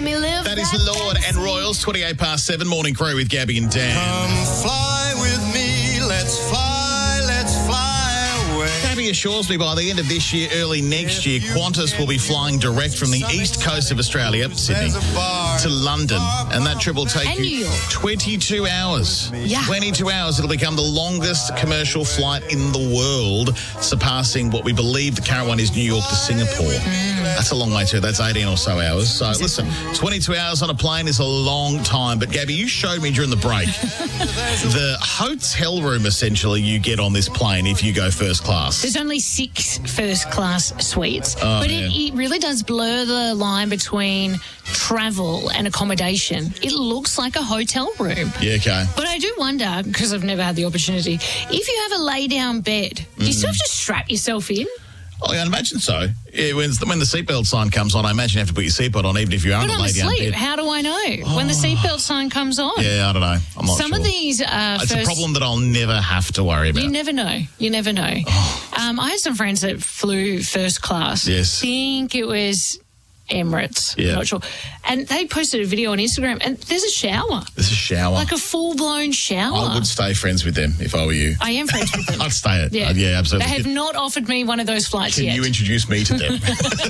me live. That is Lord and Royals, 28 past 7, Morning Crew with Gabby and Dan. Come fly with me, let's fly away. Gabby assures me by the end of this year, early next year, Qantas will be flying direct from the east coast of Australia, Sydney, to London. And that trip will take And New you York. 22 hours. Yeah. 22 hours. It'll become the longest commercial flight in the world, surpassing what we believe the current one is New York to Singapore. That's a long way too. That's 18 or so hours. So listen, 22 hours on a plane is a long time. But Gabby, you showed me during the break the hotel room essentially you get on this plane if you go first class. There's only 6 first-class suites, but yeah. it really does blur the line between travel and accommodation. It looks like a hotel room. Yeah, okay. But I do wonder, because I've never had the opportunity, if you have a lay-down bed, do you still have to strap yourself in? Oh, yeah, I'd imagine so. Yeah, when the seatbelt sign comes on, I imagine you have to put your seatbelt on even if you're But on a I'm lay-down asleep. bed. How do I know when the seatbelt sign comes on? Yeah, I don't know. I'm not Some sure. of these It's a problem that I'll never have to worry about. You never know. You never know. I had some friends that flew first class. Yes. I think it was Emirates. Yeah. I'm not sure. And they posted a video on Instagram, and there's a shower. There's a shower. Like a full-blown shower. I would stay friends with them if I were you. I am friends with them. I'd stay it. Yeah. Yeah, absolutely. They have not offered me one of those flights Can yet. you introduce me to them?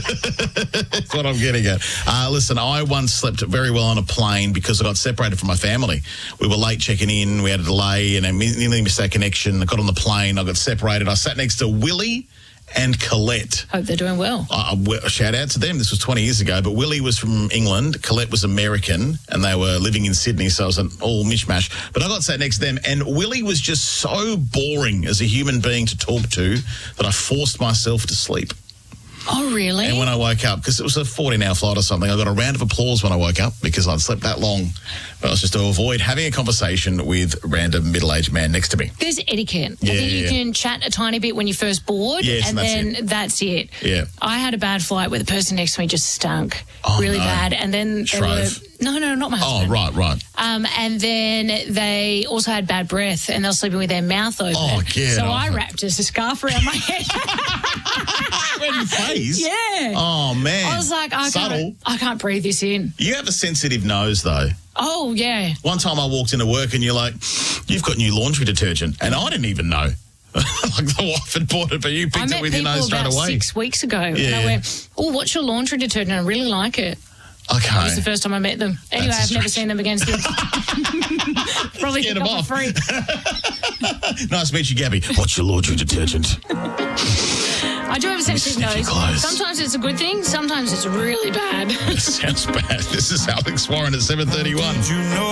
That's what I'm getting at. Listen, I once slept very well on a plane because I got separated from my family. We were late checking in. We had a delay and I nearly missed that connection. I got on the plane. I got separated. I sat next to Willie and Colette. Hope they're doing well. Shout out to them. This was 20 years ago, but Willie was from England. Colette was American, and they were living in Sydney, so it was an all mishmash. But I got sat next to them, and Willie was just so boring as a human being to talk to that I forced myself to sleep. Oh, really? And when I woke up, because it was a 14-hour flight or something, I got a round of applause when I woke up because I'd slept that long. But it was just to avoid having a conversation with a random middle-aged man next to me. There's etiquette. Yeah, I think you yeah. can chat a tiny bit when you first board, Yes, and and then that's it. Yeah. I had a bad flight where the person next to me just stunk really no. bad. And then they Shrove. No, not my Oh, husband. right. And then they also had bad breath, and they were sleeping with their mouth open. Oh, yeah. So I wrapped just a scarf around my head. Around your face? Yeah. Oh, man. I was like, Subtle. I can't breathe this in. You have a sensitive nose, though. Oh, yeah. One time I walked into work and you're like, you've got new laundry detergent. And I didn't even know. Like the wife had bought it, but you I picked met it with your people nose straight about away. 6 weeks ago, and Yeah. I went, oh, what's your laundry detergent? I really like it. Okay. It was the first time I met them. Anyway, That's I've never strange. seen them again since. Probably Get took them off for off. free. Nice to meet you, Gabby. What's your laundry detergent? I do have a sensitive sniff your nose. clothes. Sometimes it's a good thing. Sometimes it's really bad. Sounds bad. This is Alex Warren at 7:31. You know